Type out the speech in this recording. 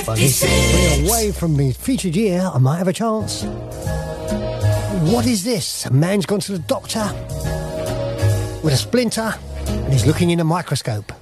We're away from the featured year. I might have a chance. What is this? A man's gone to the doctor with a splinter and he's looking in a microscope.